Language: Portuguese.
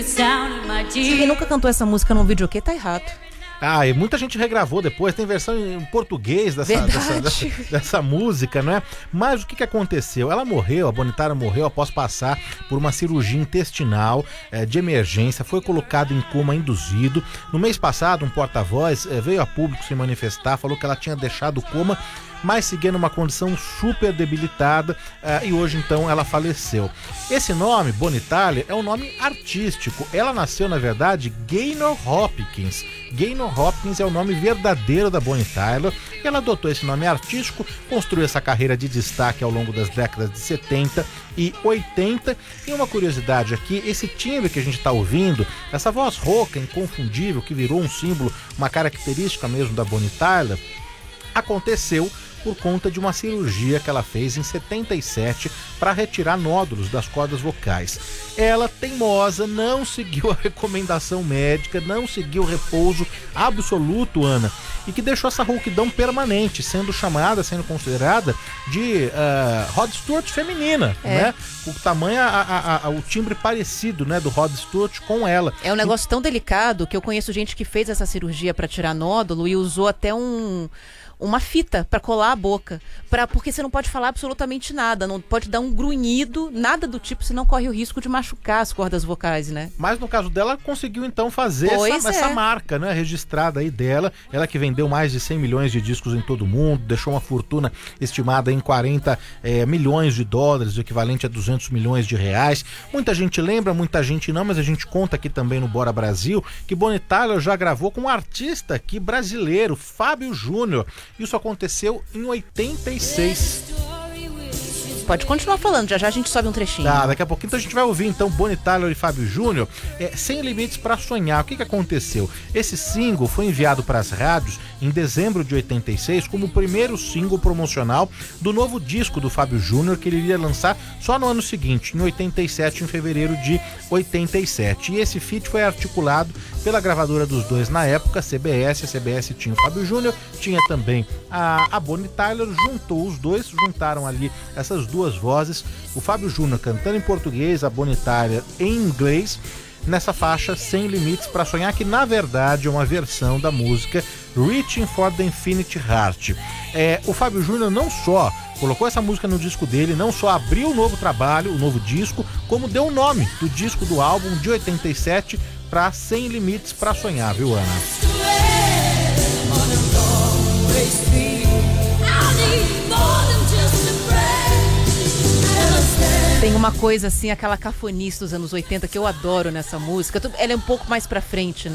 Se quem nunca cantou essa música num videokê, tá errado. Ah, e muita gente regravou depois, tem versão em português dessa música, não é? Mas o que aconteceu? Ela morreu, a Bonnie Tyler morreu após passar por uma cirurgia intestinal de emergência, foi colocada em coma induzido. No mês passado, um porta-voz veio a público se manifestar, falou que ela tinha deixado o coma, mas seguia numa condição super debilitada e hoje então ela faleceu. Esse nome, Bonnie Tyler, é um nome artístico. Ela nasceu, na verdade, Gaynor Hopkins. Gaynor Hopkins é o nome verdadeiro da Bonnie Tyler. Ela adotou esse nome artístico, construiu essa carreira de destaque ao longo das décadas de 70 e 80. E uma curiosidade aqui, esse timbre que a gente está ouvindo, essa voz rouca, inconfundível, que virou um símbolo, uma característica mesmo da Bonnie Tyler, aconteceu por conta de uma cirurgia que ela fez em 77 para retirar nódulos das cordas vocais. Ela, teimosa, não seguiu a recomendação médica, não seguiu o repouso absoluto, Ana, e que deixou essa rouquidão permanente, sendo considerada de Rod Stewart feminina, né? O tamanho, o timbre parecido, né, do Rod Stewart com ela. É um negócio tão delicado que eu conheço gente que fez essa cirurgia para tirar nódulo e usou até uma fita para colar a boca, porque você não pode falar absolutamente nada, não pode dar um grunhido, nada do tipo, senão corre o risco de machucar as cordas vocais, né? Mas no caso dela, conseguiu então fazer essa marca, né, registrada aí dela, ela que vendeu mais de 100 milhões de discos em todo o mundo, deixou uma fortuna estimada em 40 milhões de dólares, o equivalente a 200 milhões de reais. Muita gente lembra, muita gente não, mas a gente conta aqui também no Bora Brasil que Bonnie Tyler já gravou com um artista aqui brasileiro, Fábio Júnior. Isso aconteceu em 86. Pode continuar falando, já a gente sobe um trechinho. Tá, daqui a pouquinho então a gente vai ouvir então Bonnie Tyler e Fábio Júnior, Sem Limites para Sonhar. O que aconteceu? Esse single foi enviado para as rádios em dezembro de 86 como o primeiro single promocional do novo disco do Fábio Júnior, que ele iria lançar só no ano seguinte, em 87, em fevereiro de 87. E esse feat foi articulado pela gravadora dos dois na época, a CBS tinha o Fábio Júnior, tinha também a Bonnie Tyler, juntou os dois, juntaram ali essas duas vozes, o Fábio Júnior cantando em português, a Bonnie Tyler em inglês, nessa faixa Sem Limites para Sonhar, que na verdade é uma versão da música Reaching for the Infinite Heart. O Fábio Júnior não só colocou essa música no disco dele, não só abriu o novo trabalho, o novo disco, como deu o nome do disco do álbum de 87 para Sem Limites para Sonhar, viu, Ana? Tem uma coisa assim, aquela cafonice dos anos 80 que eu adoro nessa música. Ela é um pouco mais pra frente, né?